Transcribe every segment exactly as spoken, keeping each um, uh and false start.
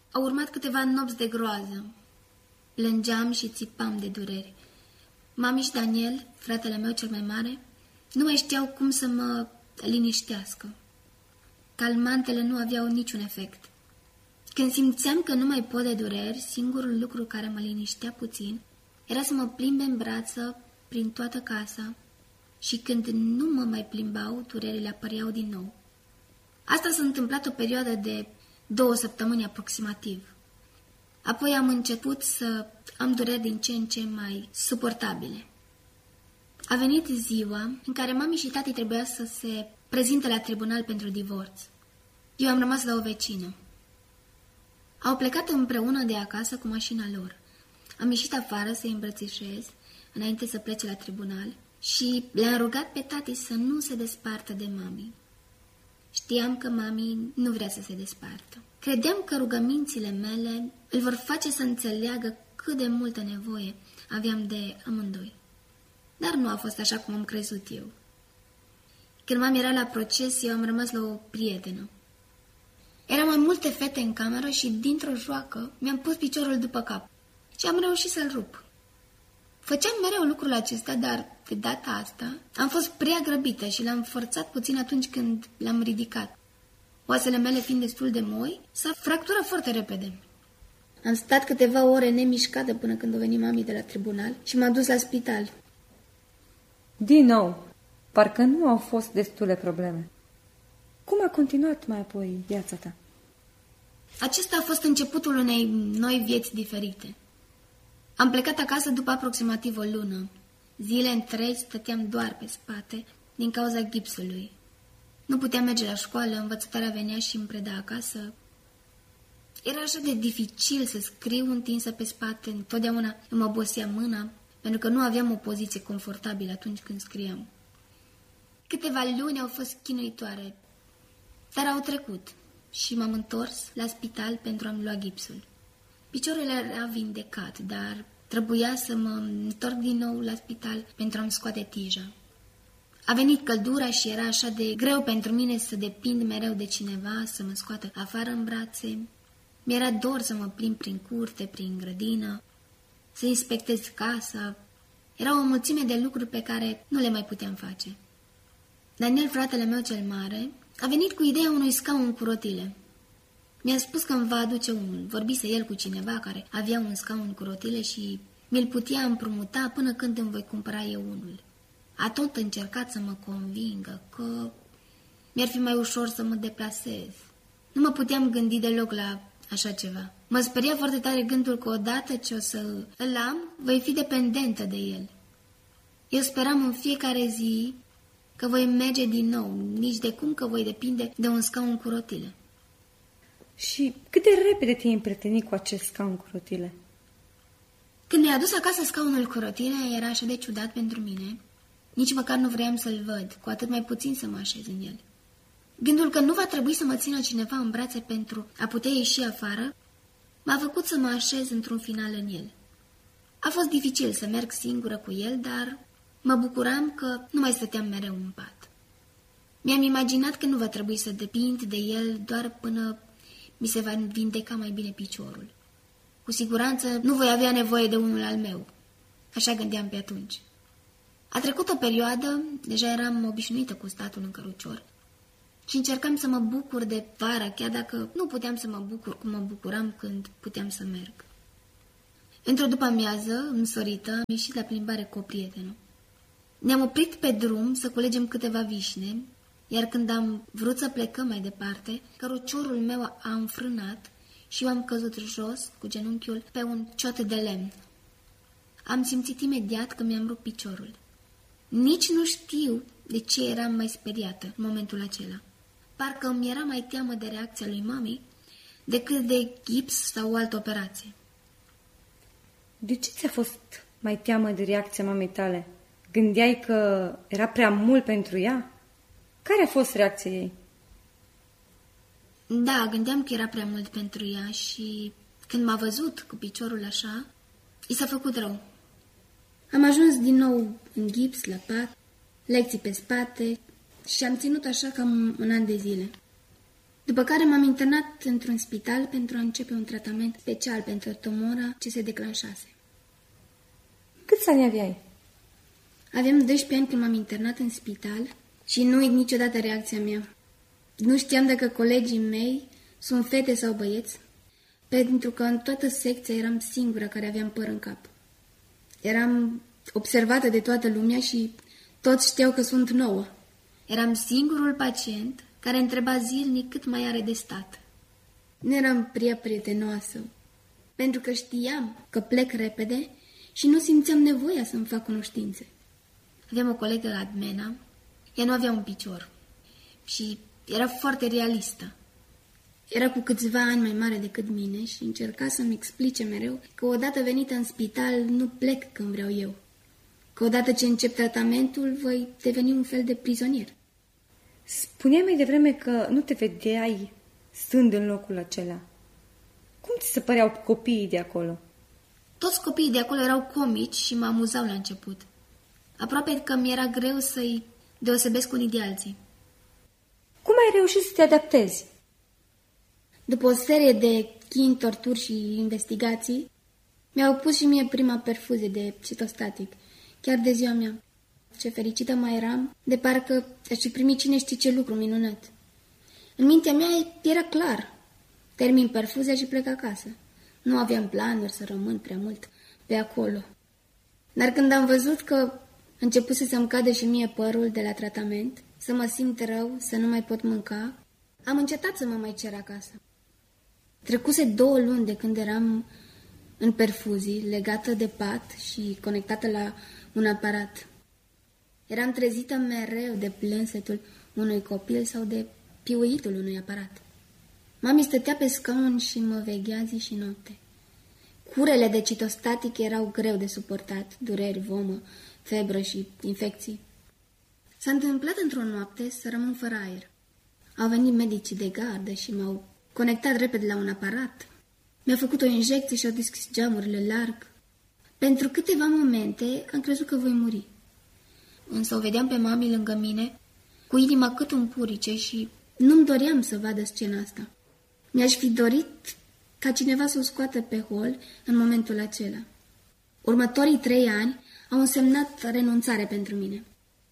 Au urmat câteva nopți de groază. Plângeam și țipam de dureri. Mami și Daniel, fratele meu cel mai mare, nu mai știau cum să mă liniștească. Calmantele nu aveau niciun efect. Când simțeam că nu mai pot de dureri, singurul lucru care mă liniștea puțin era să mă plimbe în brață prin toată casa și când nu mă mai plimbau, durerile apăreau din nou. Asta s-a întâmplat o perioadă de două săptămâni aproximativ. Apoi am început să am dureri din ce în ce mai suportabile. A venit ziua în care mami și tati trebuia să se prezinte la tribunal pentru divorț. Eu am rămas la o vecină. Au plecat împreună de acasă cu mașina lor. Am ieșit afară să-i îmbrățișez înainte să plece la tribunal și le-am rugat pe tati să nu se despartă de mami. Știam că mami nu vrea să se despartă. Credeam că rugămințile mele îl vor face să înțeleagă cât de multă nevoie aveam de amândoi. Dar nu a fost așa cum am crezut eu. Când mami era la proces, eu am rămas la o prietenă. Erau mai multe fete în cameră și dintr-o joacă mi-am pus piciorul după cap și am reușit să-l rup. Făceam mereu lucrul acesta, dar de data asta am fost prea grăbită și l-am forțat puțin atunci când l-am ridicat. Oasele mele fiind destul de moi, s-a fracturat foarte repede. Am stat câteva ore nemișcată până când a venit mami de la tribunal și m-a dus la spital. Din nou, parcă nu au fost destule probleme. Cum a continuat mai apoi viața ta? Acesta a fost începutul unei noi vieți diferite. Am plecat acasă după aproximativ o lună. Zile întregi stăteam doar pe spate din cauza gipsului. Nu puteam merge la școală, învățătoarea venea și îmi preda acasă. Era așa de dificil să scriu întinsă pe spate, întotdeauna îmi obosea mâna, pentru că nu aveam o poziție confortabilă atunci când scriam. Câteva luni au fost chinuitoare, dar au trecut și m-am întors la spital pentru a-mi lua gipsul. Piciorul era vindecat, dar trebuia să mă întorc din nou la spital pentru a-mi scoate tija. A venit căldura și era așa de greu pentru mine să depind mereu de cineva, să mă scoată afară în brațe. Mi-era dor să mă plimb prin curte, prin grădină, să inspectez casa. Era o mulțime de lucruri pe care nu le mai puteam face. Daniel, fratele meu cel mare, a venit cu ideea unui scaun cu rotile. Mi-a spus că îmi va aduce unul. Vorbise el cu cineva care avea un scaun cu rotile și mi-l putea împrumuta până când îmi voi cumpăra eu unul. A tot încercat să mă convingă că mi-ar fi mai ușor să mă deplasez. Nu mă puteam gândi deloc la așa ceva. Mă speria foarte tare gândul că odată ce o să îl am, voi fi dependentă de el. Eu speram în fiecare zi că voi merge din nou, nici de cum că voi depinde de un scaun cu rotile. Și cât de repede te-ai împrietenit cu acest scaun cu rotile? Când mi-a adus acasă scaunul cu rotile, era așa de ciudat pentru mine. Nici măcar nu vreau să-l văd, cu atât mai puțin să mă așez în el. Gândul că nu va trebui să mă țină cineva în brațe pentru a putea ieși afară m-a făcut să mă așez într-un final în el. A fost dificil să merg singură cu el, dar mă bucuram că nu mai stăteam mereu în pat. Mi-am imaginat că nu va trebui să depind de el doar până mi se va vindeca mai bine piciorul. Cu siguranță nu voi avea nevoie de unul al meu. Așa gândeam pe atunci. A trecut o perioadă, deja eram obișnuită cu statul în cărucior și încercam să mă bucur de vara, chiar dacă nu puteam să mă bucur cum mă bucuram când puteam să merg. Într-o după-amiază, însorită, am ieșit la plimbare cu o prietenă. Ne-am oprit pe drum să culegem câteva vișine, iar când am vrut să plecăm mai departe, căruciorul meu a înfrânat și eu am căzut jos cu genunchiul pe un ciot de lemn. Am simțit imediat că mi-am rupt piciorul. Nici nu știu de ce eram mai speriată în momentul acela. Parcă îmi era mai teamă de reacția lui mami decât de gips sau o altă operație. De ce ți-a fost mai teamă de reacția mamei tale? Gândeai că era prea mult pentru ea? Care a fost reacția ei? Da, gândeam că era prea mult pentru ea și când m-a văzut cu piciorul așa, i s-a făcut rău. Am ajuns din nou în gips, la pat, lecții pe spate și am ținut așa cam un an de zile. După care m-am internat într-un spital pentru a începe un tratament special pentru tumora ce se declanșase. Câți ani aveai? Aveam doisprezece ani când m-am internat în spital și nu uit niciodată reacția mea. Nu știam dacă colegii mei sunt fete sau băieți, pentru că în toată secția eram singura care aveam păr în cap. Eram observată de toată lumea și toți știau că sunt nouă. Eram singurul pacient care întreba zilnic cât mai are de stat. Nu eram prea prietenoasă, pentru că știam că plec repede și nu simțeam nevoia să-mi fac cunoștințe. Aveam o colegă la Admena, ea nu avea un picior și era foarte realistă. Era cu câțiva ani mai mare decât mine și încerca să-mi explice mereu că odată venită în spital nu plec când vreau eu, că odată ce încep tratamentul voi deveni un fel de prizonier. Spuneai mai devreme că nu te vedeai stând în locul acela. Cum ți se păreau copiii de acolo? Toți copiii de acolo erau comici și mă amuzau la început. Aproape că mi-era greu să-i deosebesc unii de alții. Cum ai reușit să te adaptezi? După o serie de chini, torturi și investigații, mi-au pus și mie prima perfuzie de citostatic, chiar de ziua mea. Ce fericită mai eram, de parcă aș fi primit cine știe ce lucru minunat. În mintea mea era clar. Termin perfuzia și plec acasă. Nu aveam planuri să rămân prea mult pe acolo. Dar când am văzut că începuse să-mi cadă și mie părul de la tratament, să mă simt rău, să nu mai pot mânca, am încetat să mă mai cer acasă. Trecuse două luni de când eram în perfuzii, legată de pat și conectată la un aparat. Eram trezită mereu de plânsetul unui copil sau de piuitul unui aparat. Mami stătea pe scaun și mă veghea zi și noapte. Curele de citostatic erau greu de suportat, dureri, vomă, febră și infecții. S-a întâmplat într-o noapte să rămân fără aer. Au venit medicii de gardă și m-au conectat repede la un aparat. Mi-a făcut o injecție și au deschis geamurile larg. Pentru câteva momente am crezut că voi muri. Însă o vedeam pe mami lângă mine, cu inima cât un purice și nu-mi doream să vadă scena asta. Mi-aș fi dorit ca cineva să o scoată pe hol în momentul acela. Următorii trei ani au însemnat renunțare pentru mine.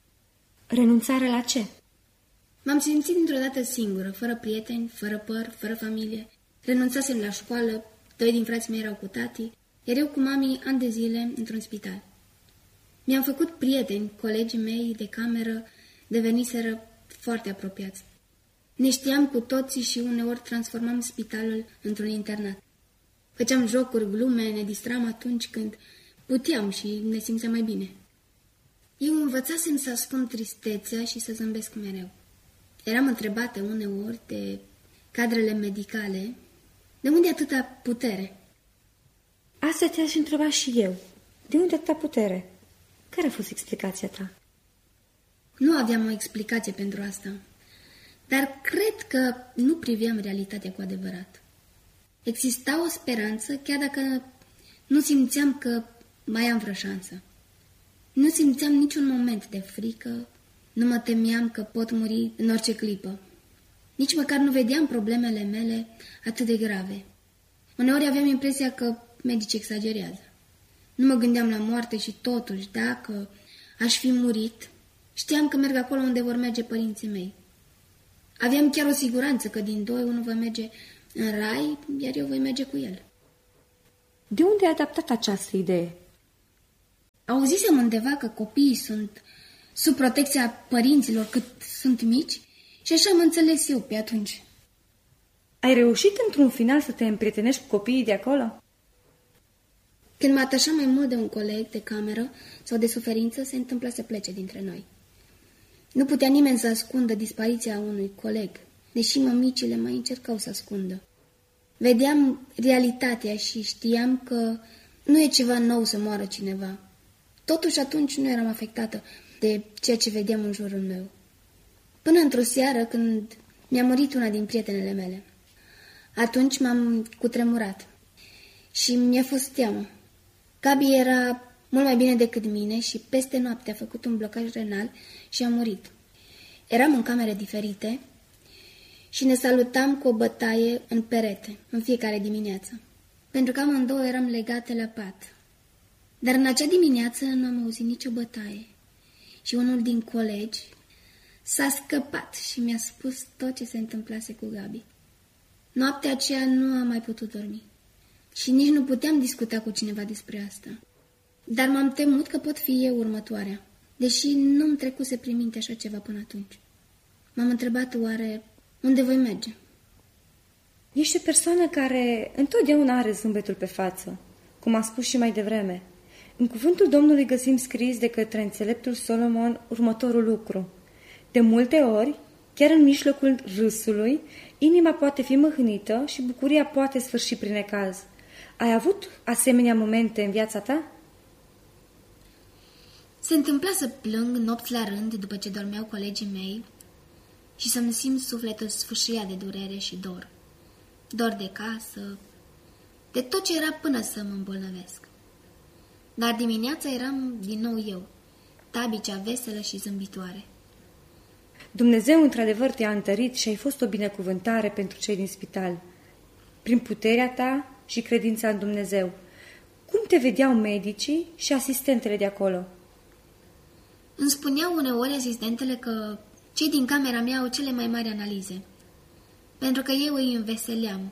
Renunțare la ce? M-am simțit dintr-o dată singură, fără prieteni, fără păr, fără familie. Renunțasem la școală, doi din frații mei erau cu tati, iar eu cu mami ani de zile într-un spital. Mi-am făcut prieteni, colegii mei de cameră deveniseră foarte apropiați. Ne știam cu toții și uneori transformam spitalul într-un internat. Făceam jocuri, glume, ne distram atunci când puteam și ne simțeam mai bine. Eu învățasem să ascund tristețea și să zâmbesc mereu. Eram întrebată uneori de cadrele medicale, de unde atâta putere? Asta te-aș întreba și eu. De unde atâta putere? Care a fost explicația ta? Nu aveam o explicație pentru asta, dar cred că nu priveam realitatea cu adevărat. Exista o speranță, chiar dacă nu simțeam că mai am vreo șansă. Nu simțeam niciun moment de frică, nu mă temeam că pot muri în orice clipă. Nici măcar nu vedeam problemele mele atât de grave. Uneori aveam impresia că medicii exagerează. Nu mă gândeam la moarte și totuși, dacă aș fi murit, știam că merg acolo unde vor merge părinții mei. Aveam chiar o siguranță că din doi unul va merge în rai, iar eu voi merge cu el. De unde ai adaptat această idee? Auzisem undeva că copiii sunt sub protecția părinților cât sunt mici și așa am înțeles eu pe atunci. Ai reușit într-un final să te împrietenești cu copiii de acolo? Când mă atașam mai mult de un coleg de cameră sau de suferință, se întâmpla să plece dintre noi. Nu putea nimeni să ascundă dispariția unui coleg, deși mămicile mai încercau să ascundă. Vedeam realitatea și știam că nu e ceva nou să moară cineva. Totuși atunci nu eram afectată de ceea ce vedeam în jurul meu. Până într-o seară când mi-a murit una din prietenele mele. Atunci m-am cutremurat și mi-a fost teamă. Gabi era mult mai bine decât mine și peste noapte a făcut un blocaj renal și a murit. Eram în camere diferite și ne salutam cu o bătaie în perete, în fiecare dimineață, pentru că amândouă eram legate la pat. Dar în acea dimineață nu am auzit nicio bătaie și unul din colegi s-a scăpat și mi-a spus tot ce se întâmplase cu Gabi. Noaptea aceea nu am mai putut dormi și nici nu puteam discuta cu cineva despre asta. Dar m-am temut că pot fi eu următoarea, deși nu-mi trecuse prin minte așa ceva până atunci. M-am întrebat oare unde voi merge. Ești o persoană care întotdeauna are zâmbetul pe față, cum am spus și mai devreme. În cuvântul Domnului găsim scris de către înțeleptul Solomon următorul lucru. De multe ori, chiar în mijlocul râsului, inima poate fi mâhnită și bucuria poate sfârși prin necaz. Ai avut asemenea momente în viața ta? Se întâmpla să plâng nopți la rând după ce dormeau colegii mei și să-mi simt sufletul sfâșiat de durere și dor. Dor de casă, de tot ce era până să mă îmbolnăvesc. Dar dimineața eram din nou eu, tabicea veselă și zâmbitoare. Dumnezeu într-adevăr te-a întărit și ai fost o binecuvântare pentru cei din spital. Prin puterea ta și credința în Dumnezeu. Cum te vedeau medicii și asistentele de acolo? Îmi spuneau uneori asistentele că cei din camera mea au cele mai mari analize, pentru că eu îi înveseleam.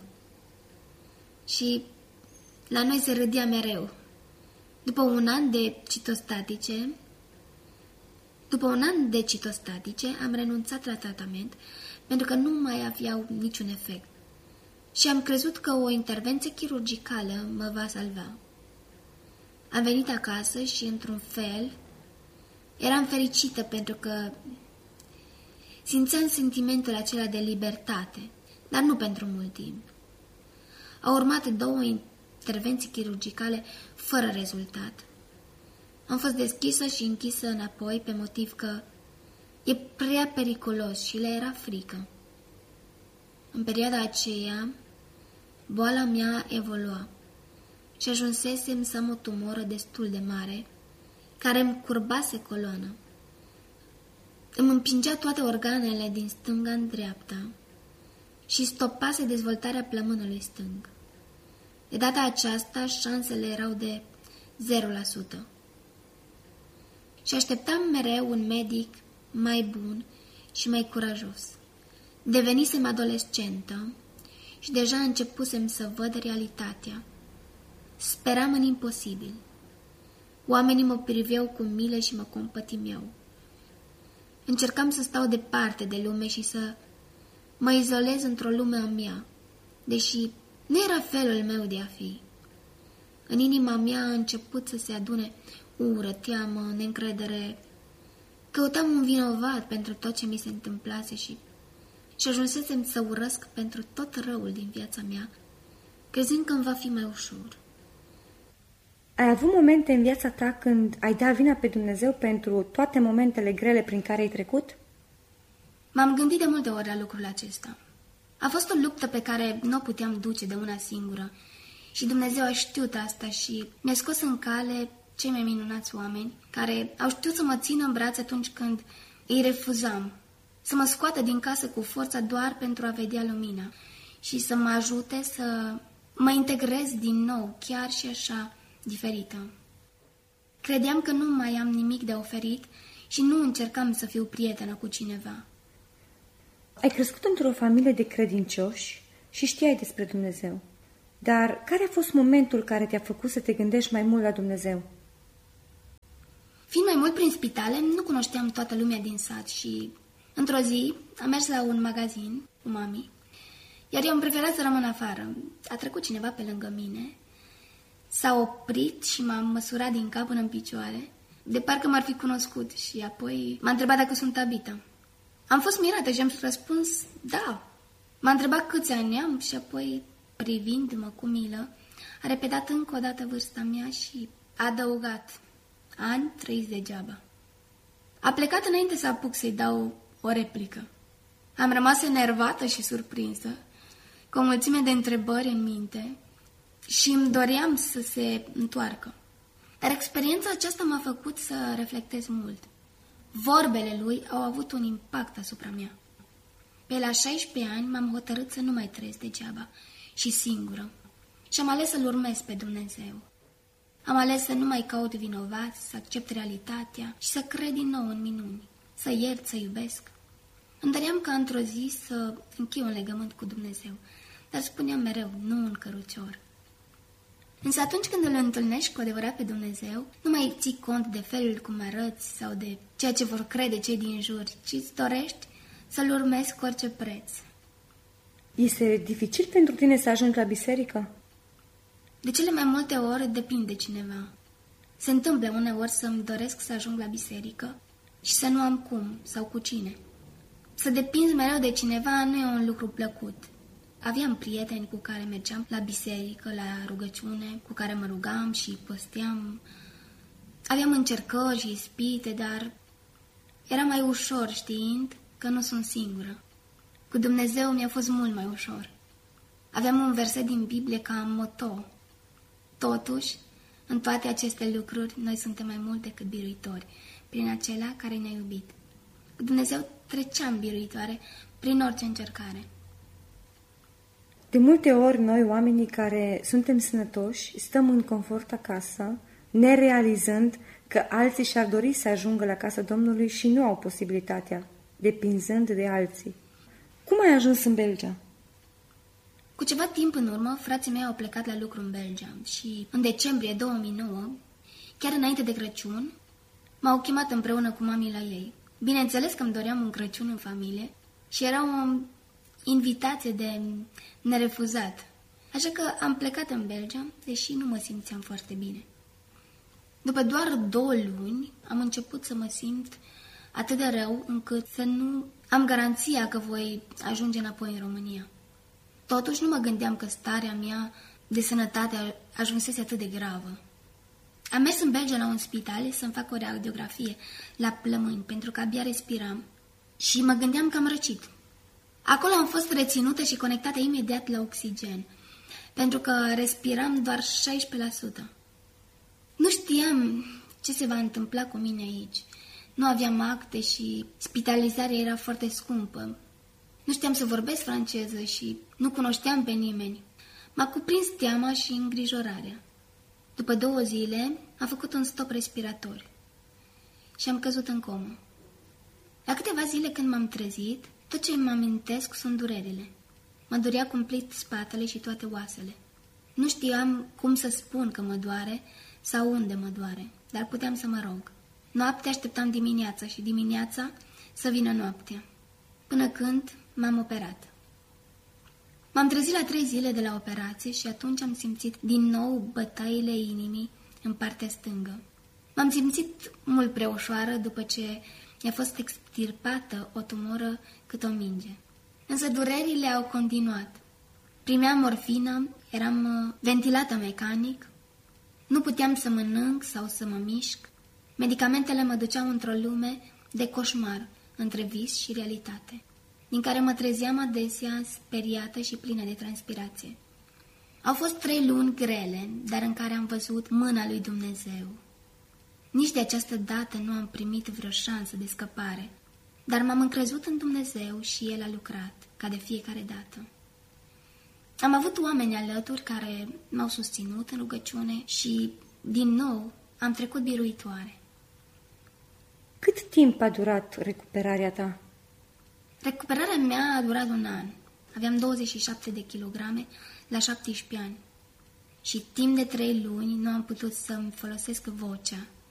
Și la noi se râdea mereu. După un an de citostatice, după un an de citostatice, am renunțat la tratament pentru că nu mai aveau niciun efect. Și am crezut că o intervenție chirurgicală mă va salva. Am venit acasă și, într-un fel, eram fericită pentru că simțeam sentimentul acela de libertate, dar nu pentru mult timp. Au urmat două intervenții chirurgicale fără rezultat. Am fost deschisă și închisă înapoi pe motiv că e prea periculos și le era frică. În perioada aceea, boala mea evolua și ajunsesem să am o tumoră destul de mare, care îmi curbase coloana. Îmi împingea toate organele din stânga în dreapta și stopase dezvoltarea plămânului stâng. De data aceasta, șansele erau de zero la sută. Și așteptam mereu un medic mai bun și mai curajos. Devenisem adolescentă și deja începusem să văd realitatea. Speram în imposibil. Oamenii mă priveau cu milă și mă compătimeau. Încercam să stau departe de lume și să mă izolez într-o lume a mea, deși nu era felul meu de a fi. În inima mea a început să se adune ură, teamă, neîncredere. Căutam un vinovat pentru tot ce mi se întâmplase și, și ajunsesem să urăsc pentru tot răul din viața mea, crezând că îmi va fi mai ușor. Ai avut momente în viața ta când ai dat vina pe Dumnezeu pentru toate momentele grele prin care ai trecut? M-am gândit de multe ori la lucrul acesta. A fost o luptă pe care nu o puteam duce de una singură și Dumnezeu a știut asta și mi-a scos în cale cei mai minunați oameni care au știut să mă țină în brațe atunci când îi refuzam, să mă scoată din casă cu forța doar pentru a vedea lumina și să mă ajute să mă integrez din nou, chiar și așa, diferită. Credeam că nu mai am nimic de oferit și nu încercam să fiu prietenă cu cineva. Ai crescut într-o familie de credincioși și știai despre Dumnezeu. Dar care a fost momentul care te-a făcut să te gândești mai mult la Dumnezeu? Fiind mai mult prin spitale, nu cunoșteam toată lumea din sat și, într-o zi, am mers la un magazin cu mami, iar eu am preferat să rămân afară. A trecut cineva pe lângă mine, s-a oprit și m-a măsurat din cap până în picioare, de parcă m-ar fi cunoscut și apoi m-a întrebat dacă sunt Tabita. Am fost mirată și am răspuns da. M-a întrebat câți ani am și apoi, privind-mă cu milă, a repetat încă o dată vârsta mea și a adăugat: ani trăiți degeaba. A plecat înainte să apuc să-i dau o replică. Am rămas enervată și surprinsă, cu o mulțime de întrebări în minte și îmi doream să se întoarcă. Dar experiența aceasta m-a făcut să reflectez mult. Vorbele lui au avut un impact asupra mea. Pe la șaisprezece ani m-am hotărât să nu mai trăiesc degeaba și singură și am ales să-L urmez pe Dumnezeu. Am ales să nu mai caut vinovați, să accept realitatea și să cred din nou în minuni, să iert, să iubesc. Îmi doream ca într-o zi să închei un legământ cu Dumnezeu, dar spuneam mereu, nu un cărucior. Însă atunci când îl întâlnești cu adevărat pe Dumnezeu, nu mai ții cont de felul cum arăți sau de ceea ce vor crede cei din jur, ci îți dorești să-L urmezi cu orice preț. Este dificil pentru tine să ajungi la biserică? De cele mai multe ori depinde de cineva. Se întâmplă uneori să-mi doresc să ajung la biserică și să nu am cum sau cu cine. Să depinzi mereu de cineva nu e un lucru plăcut. Aveam prieteni cu care mergeam la biserică, la rugăciune, cu care mă rugam și posteam. Aveam încercări și ispite, dar era mai ușor știind că nu sunt singură. Cu Dumnezeu mi-a fost mult mai ușor. Aveam un verset din Biblie ca moto. Totuși, în toate aceste lucruri, noi suntem mai mult decât biruitori, prin acela care ne-a iubit. Cu Dumnezeu treceam biruitoare prin orice încercare. De multe ori, noi, oamenii care suntem sănătoși, stăm în confort acasă, nerealizând că alții și-ar dori să ajungă la casa Domnului și nu au posibilitatea, depinzând de alții. Cum ai ajuns în Belgia? Cu ceva timp în urmă, frații mei au plecat la lucru în Belgia și în decembrie două mii nouă, chiar înainte de Crăciun, m-au chemat împreună cu mami la ei. Bineînțeles că îmi doream un Crăciun în familie și era o invitație de nerefuzat. Așa că am plecat în Belgia, deși nu mă simțeam foarte bine. După doar două luni, am început să mă simt atât de rău încât să nu am garanția că voi ajunge înapoi în România. Totuși nu mă gândeam că starea mea de sănătate ajunsese atât de gravă. Am mers în Belgia la un spital să-mi fac o radiografie la plămâni, pentru că abia respiram și mă gândeam că am răcit. Acolo am fost reținută și conectată imediat la oxigen, pentru că respiram doar șaisprezece la sută. Nu știam ce se va întâmpla cu mine aici. Nu aveam acte și spitalizarea era foarte scumpă. Nu știam să vorbesc franceză și nu cunoșteam pe nimeni. M-a cuprins teama și îngrijorarea. După două zile am făcut un stop respirator și am căzut în comă. La câteva zile când m-am trezit, tot ce mă amintesc sunt durerile. Mă durea cumplit spatele și toate oasele. Nu știam cum să spun că mă doare sau unde mă doare, dar puteam să mă rog. Noaptea așteptam dimineața și dimineața să vină noaptea, până când m-am operat. M-am trezit la trei zile de la operație și atunci am simțit din nou bătăile inimii în partea stângă. M-am simțit mult prea ușoară după ce mi-a fost extirpată o tumoră cât o minge. Însă durerile au continuat. Primeam morfină, eram ventilată mecanic, nu puteam să mănânc sau să mă mișc. Medicamentele mă duceau într-o lume de coșmar, între vis și realitate, din care mă trezeam adesea speriată și plină de transpirație. Au fost trei luni grele, dar în care am văzut mâna lui Dumnezeu. Nici de această dată nu am primit vreo șansă de scăpare, dar m-am încrezut în Dumnezeu și El a lucrat, ca de fiecare dată. Am avut oameni alături care m-au susținut în rugăciune și, din nou, am trecut biruitoare. Cât timp a durat recuperarea ta? Recuperarea mea a durat un an. Aveam douăzeci și șapte de kilograme la șaptesprezece ani și timp de trei luni nu am putut să-mi folosesc vocea.